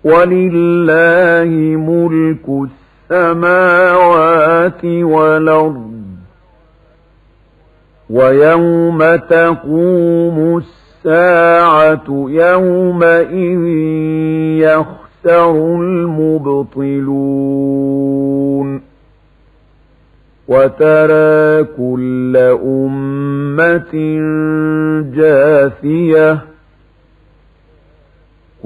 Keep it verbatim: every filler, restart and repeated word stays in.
ولله ملك السماوات والأرض ويوم تقوم الساعة يومئذ يخسر المبطلون وترى كل أمة جاثية